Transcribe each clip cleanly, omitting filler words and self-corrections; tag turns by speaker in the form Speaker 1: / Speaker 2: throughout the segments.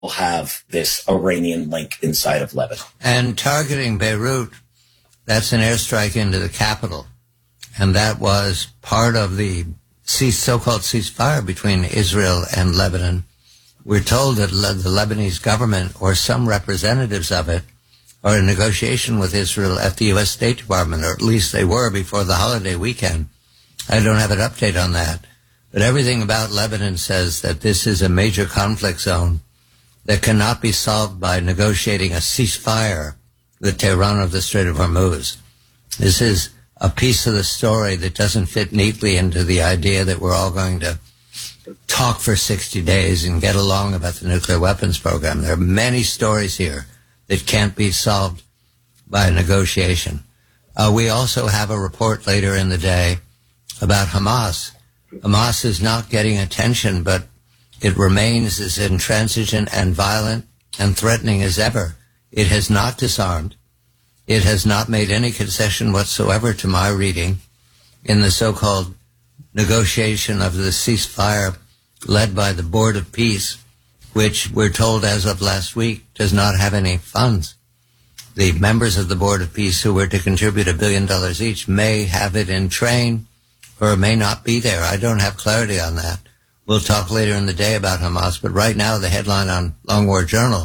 Speaker 1: have this Iranian link inside of Lebanon.
Speaker 2: And targeting Beirut, that's an airstrike into the capital. And that was part of the so-called ceasefire between Israel and Lebanon. We're told that the Lebanese government, or some representatives of it, are in negotiation with Israel at the U.S. State Department, or at least they were before the holiday weekend. I don't have an update on that. But everything about Lebanon says that this is a major conflict zone that cannot be solved by negotiating a ceasefire with Tehran of the Strait of Hormuz. This is a piece of the story that doesn't fit neatly into the idea that we're all going to talk for 60 days and get along about the nuclear weapons program. There are many stories here that can't be solved by negotiation. We also have a report later in the day about Hamas. Hamas is not getting attention, but it remains as intransigent and violent and threatening as ever. It has not disarmed. It has not made any concession whatsoever, to my reading, in the so-called negotiation of the ceasefire led by the Board of Peace, which we're told as of last week does not have any funds. The members of the Board of Peace who were to contribute $1 billion each may have it in train or may not be there. I don't have clarity on that. We'll talk later in the day about Hamas, but right now the headline on Long War Journal,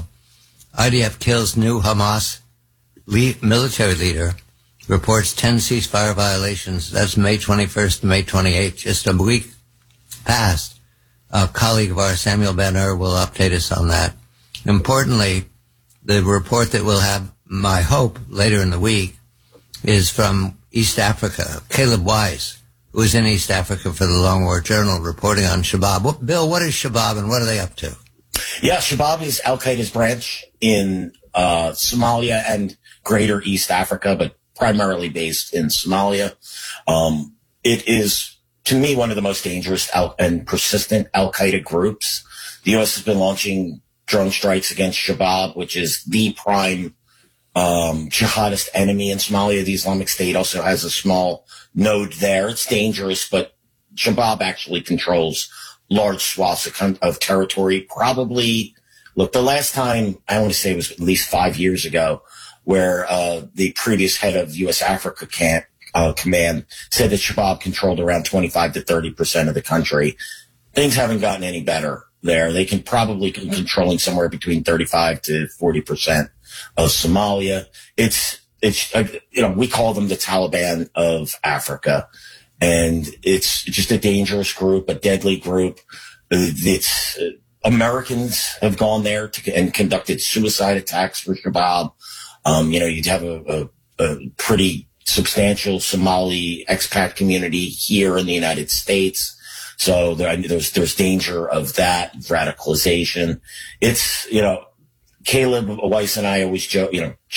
Speaker 2: IDF kills new Hamas military leader, reports 10 ceasefire violations. That's May 21st to May 28th, just a week past. A colleague of ours, Samuel Ben-Hur, will update us on that. Importantly, the report that we'll have, my hope, later in the week is from East Africa. Caleb Wise, who is in East Africa for the Long War Journal, reporting on Shabab. Bill, what is Shabab and what are they up to?
Speaker 1: Yeah, Shabab is Al-Qaeda's branch in Somalia and Greater East Africa, but primarily based in Somalia. It is, to me, one of the most dangerous and persistent Al-Qaeda groups. The U.S. has been launching drone strikes against Shabab, which is the prime jihadist enemy in Somalia. The Islamic State also has a small node there. It's dangerous, but Shabab actually controls large swaths of territory. Probably, look, the last time, I want to say it was at least 5 years ago, where the previous head of U.S. Africa Command said that Shabab controlled around 25 to 30% of the country. Things haven't gotten any better there. They can probably be controlling somewhere between 35 to 40% of Somalia. It's we call them the Taliban of Africa. And it's just a dangerous group, a deadly group. Americans have gone there and conducted suicide attacks for Shabab. You'd have a pretty substantial Somali expat community here in the United States. So there's danger of that radicalization. It's, Caleb Weiss and I always joke,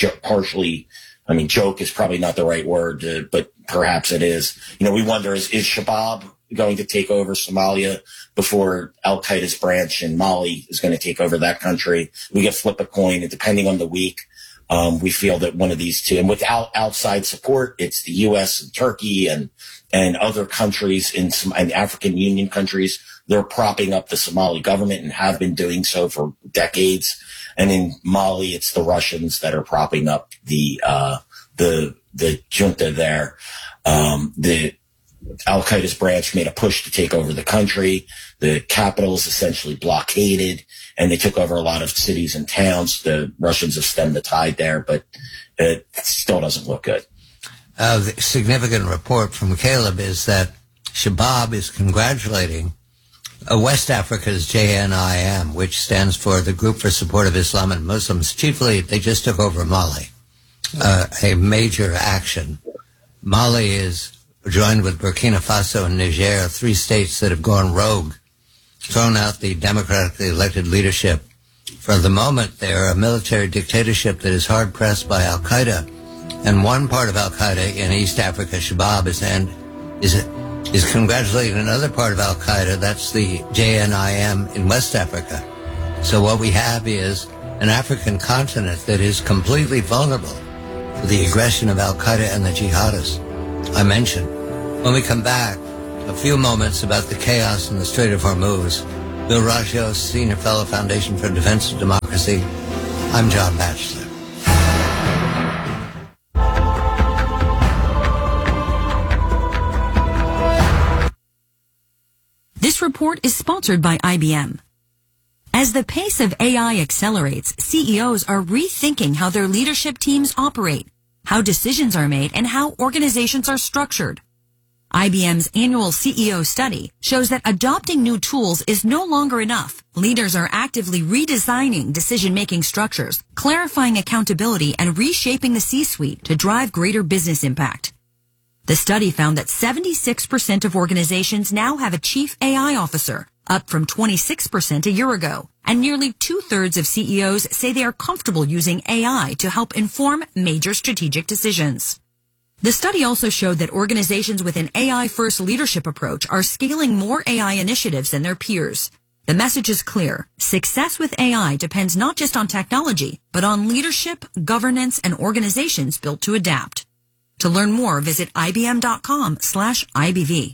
Speaker 1: joke is probably not the right word, but perhaps it is. We wonder, is Shabab going to take over Somalia before Al-Qaeda's branch in Mali is going to take over that country? We could flip a coin, and depending on the week, we feel that one of these two, and without outside support, it's the U.S. and Turkey and other countries and African Union countries. They're propping up the Somali government and have been doing so for decades. And in Mali, it's the Russians that are propping up the junta there. The Al-Qaeda's branch made a push to take over the country. The capital is essentially blockaded, and they took over a lot of cities and towns. The Russians have stemmed the tide there, but it still doesn't look good.
Speaker 2: The significant report from Caleb is that Shabab is congratulating West Africa's JNIM, which stands for the Group for Support of Islam and Muslims. Chiefly, they just took over Mali, a major action. Mali is joined with Burkina Faso and Niger, 3 states that have gone rogue, thrown out the democratically elected leadership. For the moment, they're a military dictatorship that is hard-pressed by Al-Qaeda. And one part of Al-Qaeda in East Africa, Shabab, is congratulating another part of Al-Qaeda, that's the JNIM in West Africa. So what we have is an African continent that is completely vulnerable to the aggression of Al-Qaeda and the jihadists I mentioned. When we come back, a few moments about the chaos in the Strait of Hormuz Bill Rajos, Senior Fellow, Foundation for Defense of Democracy. I'm John Batchelor.
Speaker 3: This report is sponsored by IBM. As the pace of AI accelerates, CEOs are rethinking how their leadership teams operate, how decisions are made, and how organizations are structured. IBM's annual CEO study shows that adopting new tools is no longer enough. Leaders are actively redesigning decision-making structures, clarifying accountability, and reshaping the C-suite to drive greater business impact. The study found that 76% of organizations now have a chief AI officer, up from 26% a year ago, and nearly 2/3 of CEOs say they are comfortable using AI to help inform major strategic decisions. The study also showed that organizations with an AI-first leadership approach are scaling more AI initiatives than their peers. The message is clear. Success with AI depends not just on technology, but on leadership, governance, and organizations built to adapt. To learn more, visit ibm.com/IBV.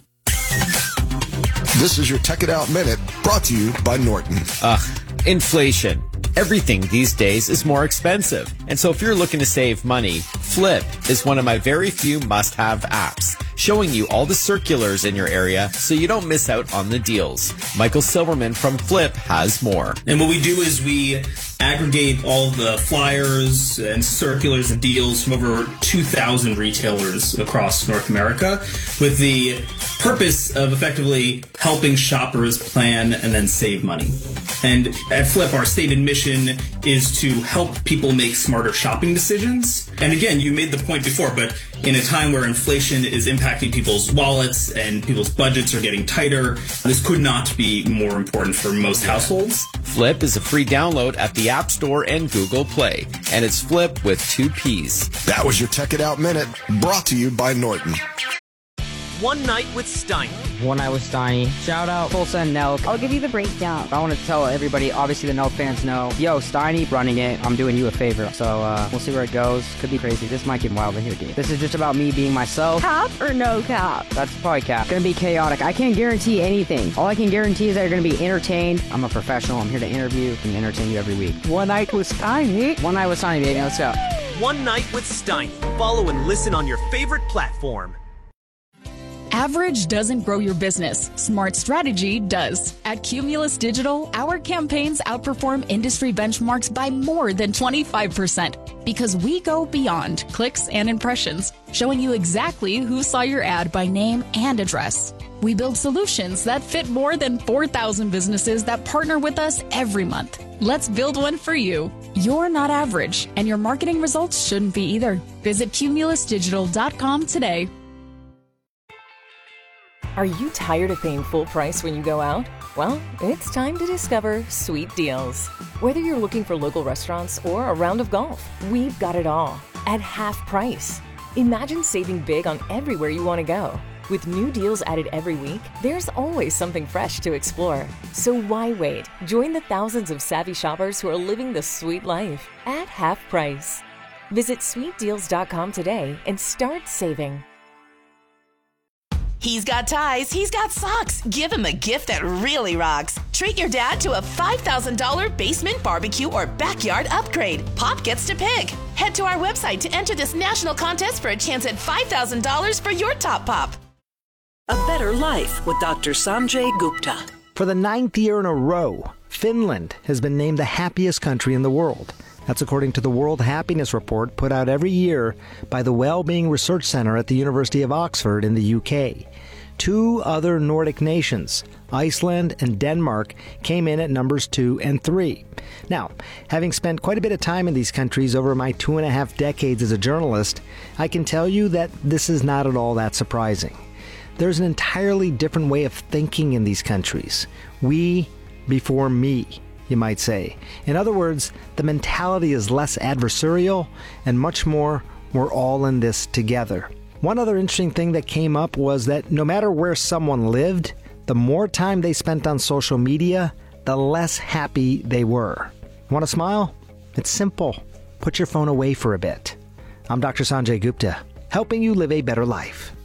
Speaker 4: This is your Tech It Out Minute, brought to you by Norton.
Speaker 5: Inflation. Everything these days is more expensive. And so if you're looking to save money, Flip is one of my very few must-have apps, showing you all the circulars in your area so you don't miss out on the deals. Michael Silverman from Flip has more.
Speaker 6: And what we do is we aggregate all the flyers and circulars and deals from over 2,000 retailers across North America with the purpose of effectively helping shoppers plan and then save money. And at Flip, our stated mission is to help people make smarter shopping decisions. And again, you made the point before, but in a time where inflation is impacting people's wallets and people's budgets are getting tighter, this could not be more important for most households.
Speaker 5: Flip is a free download at the App Store and Google Play. And it's Flip with 2 P's.
Speaker 4: That was your Tech It Out Minute, brought to you by Norton.
Speaker 7: One Night with Steiny.
Speaker 8: One Night with Steiny. Shout out Tulsa and Nelk.
Speaker 9: I'll give you the breakdown.
Speaker 8: I want to tell everybody, obviously the Nelk fans know, yo, Steiny running it. I'm doing you a favor. So we'll see where it goes. Could be crazy. This might get wild in here, dude. This is just about me being myself.
Speaker 9: Cap or no cap?
Speaker 8: That's probably cap. Gonna be chaotic. I can't guarantee anything. All I can guarantee is that you're gonna be entertained. I'm a professional. I'm here to interview and entertain you every week.
Speaker 9: One Night with Steiny.
Speaker 8: One Night with Steiny, baby. Let's go.
Speaker 7: One Night with Steiny. Follow and listen on your favorite platform.
Speaker 10: Average doesn't grow your business. Smart strategy does. At Cumulus Digital, our campaigns outperform industry benchmarks by more than 25% because we go beyond clicks and impressions, showing you exactly who saw your ad by name and address. We build solutions that fit more than 4,000 businesses that partner with us every month. Let's build one for you. You're not average, and your marketing results shouldn't be either. Visit cumulusdigital.com today.
Speaker 11: Are you tired of paying full price when you go out? Well, it's time to discover Sweet Deals. Whether you're looking for local restaurants or a round of golf, we've got it all at half price. Imagine saving big on everywhere you want to go. With new deals added every week, there's always something fresh to explore. So why wait? Join the thousands of savvy shoppers who are living the sweet life at half price. Visit sweetdeals.com today and start saving.
Speaker 12: He's got ties, he's got socks. Give him a gift that really rocks. Treat your dad to a $5,000 basement barbecue or backyard upgrade. Pop gets to pick. Head to our website to enter this national contest for a chance at $5,000 for your top pop.
Speaker 13: A Better Life with Dr. Sanjay Gupta.
Speaker 14: For the 9th year in a row, Finland has been named the happiest country in the world. That's according to the World Happiness Report put out every year by the Wellbeing Research Centre at the University of Oxford in the UK. 2 other Nordic nations, Iceland and Denmark, came in at numbers 2 and 3. Now, having spent quite a bit of time in these countries over my 2.5 decades as a journalist, I can tell you that this is not at all that surprising. There's an entirely different way of thinking in these countries. We before me, you might say. In other words, the mentality is less adversarial and much more, we're all in this together. One other interesting thing that came up was that no matter where someone lived, the more time they spent on social media, the less happy they were. Want to smile? It's simple. Put your phone away for a bit. I'm Dr. Sanjay Gupta, helping you live a better life.